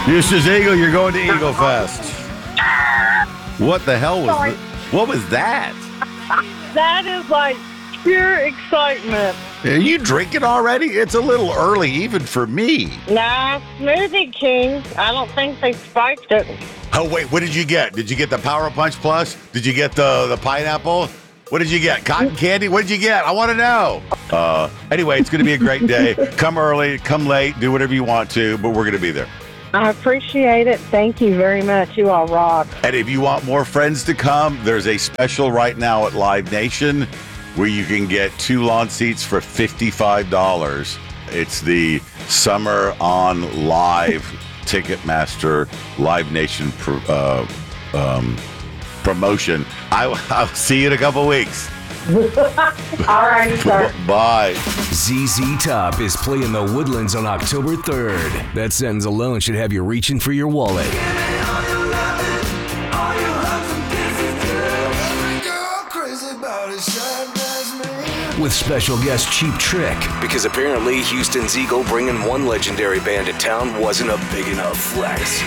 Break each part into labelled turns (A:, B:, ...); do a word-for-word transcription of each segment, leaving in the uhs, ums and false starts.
A: Houston's Eagle, you're going to Eagle Fest. What the hell was that? What was that?
B: That is like pure excitement.
A: Are you drinking already? It's a little early even for me.
B: Nah, Smoothie King. I don't think they spiked it.
A: Oh, wait, what did you get? Did you get the Power Punch Plus? Did you get the, the pineapple? What did you get? Cotton candy? What did you get? I want to know. Uh, anyway, it's going to be a great day. Come early, come late, do whatever you want to, but we're going to be there.
B: I appreciate it. Thank you very much. You all rock.
A: And if you want more friends to come, there's a special right now at Live Nation where you can get two lawn seats for fifty-five dollars. It's the Summer on Live Ticketmaster Live Nation pro, uh, um, promotion. I, I'll see you in a couple weeks.
B: All right, sir.
A: Bye.
C: Z Z Top is playing the Woodlands on October third. That sentence alone should have you reaching for your wallet. With special guest Cheap Trick, because apparently Houston's Eagle bringing one legendary band to town wasn't a big enough flex.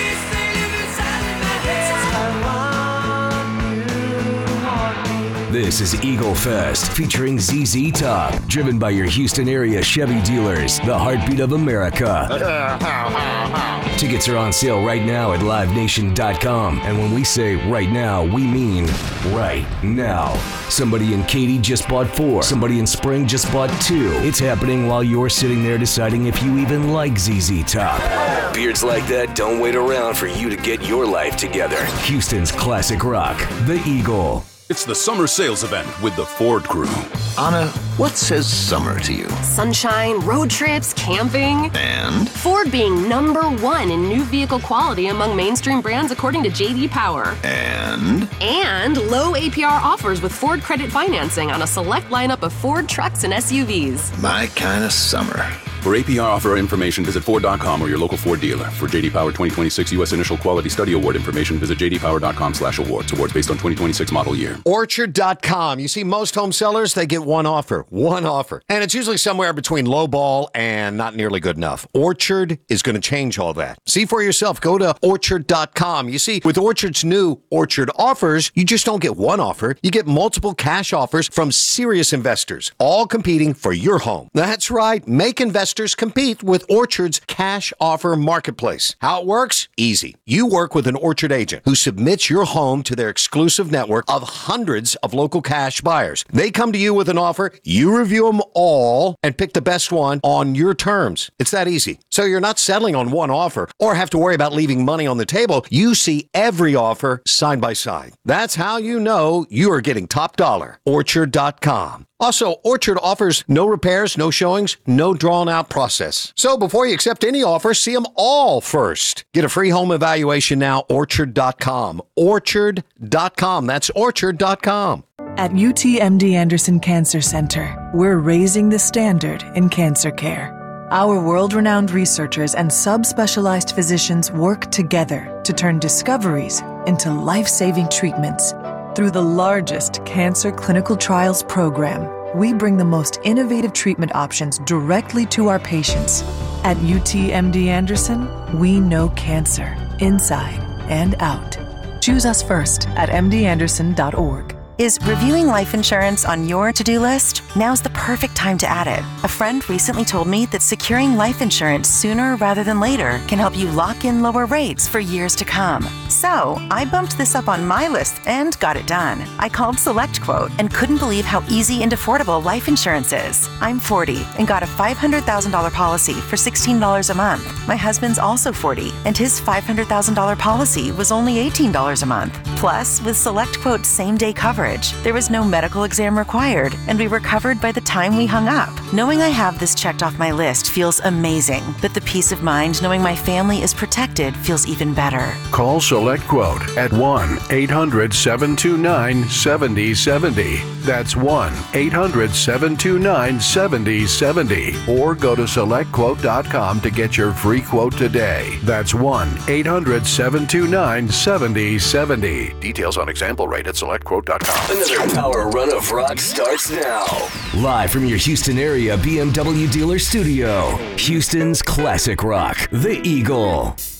C: This is Eagle Fest, featuring Z Z Top, driven by your Houston area Chevy dealers, the heartbeat of America. Tickets are on sale right now at live nation dot com, and when we say right now, we mean right now. Somebody in Katy just bought four. Somebody in Spring just bought two. It's happening while you're sitting there deciding if you even like Z Z Top. Beards like that don't wait around for you to get your life together. Houston's classic rock, the Eagle.
D: It's the summer sales event with the Ford crew.
E: Anna, what says summer to you?
F: Sunshine, road trips, camping.
E: And?
F: Ford being number one in new vehicle quality among mainstream brands according to J D Power.
E: And?
F: And low A P R offers with Ford credit financing on a select lineup of Ford trucks and S U Vs.
E: My kind of summer.
D: For A P R offer information, visit Ford dot com or your local Ford dealer. For J D Power twenty twenty-six U S Initial Quality Study Award information, visit j d power dot com slash awards. Awards based on twenty twenty-six model year.
G: Orchard dot com. You see, most home sellers, they get one offer. One offer. And it's usually somewhere between low ball and not nearly good enough. Orchard is going to change all that. See for yourself. Go to orchard dot com. You see, with Orchard's new Orchard offers, you just don't get one offer. You get multiple cash offers from serious investors, all competing for your home. That's right. Make investors compete with Orchard's cash offer marketplace. How it works? Easy. You work with an Orchard agent who submits your home to their exclusive network of hundreds of local cash buyers. They come to you with an offer, you review them all, and pick the best one on your terms. It's that easy. So you're not settling on one offer or have to worry about leaving money on the table. You see every offer side by side. That's how you know you are getting top dollar. Orchard dot com. Also, Orchard offers no repairs, no showings, no drawn-out process. So before you accept any offer, see them all first. Get a free home evaluation now, orchard dot com. orchard dot com. That's orchard dot com.
H: At U T M D Anderson Cancer Center, we're raising the standard in cancer care. Our world-renowned researchers and subspecialized physicians work together to turn discoveries into life-saving treatments. Through the largest cancer clinical trials program, we bring the most innovative treatment options directly to our patients. At U T M D Anderson, we know cancer inside and out. Choose us first at m d anderson dot org.
I: Is reviewing life insurance on your to-do list? Now's the perfect time to add it. A friend recently told me that securing life insurance sooner rather than later can help you lock in lower rates for years to come. So I bumped this up on my list and got it done. I called SelectQuote and couldn't believe how easy and affordable life insurance is. I'm forty and got a five hundred thousand dollars policy for sixteen dollars a month. My husband's also forty and his five hundred thousand dollars policy was only eighteen dollars a month. Plus, with SelectQuote's same-day coverage, there was no medical exam required, and we were covered by the time we hung up. Knowing I have this checked off my list feels amazing, but the peace of mind knowing my family is protected feels even better.
J: Call SelectQuote at one eight hundred seven two nine seven zero seven zero. That's one eight hundred seven two nine seven zero seven zero. Or go to select quote dot com to get your free quote today. That's one eight hundred seven two nine seven zero seven zero. Details on example rate at select quote dot com.
C: Another power run of rock starts now. Live from your Houston area B M W dealer studio, Houston's classic rock, the Eagle.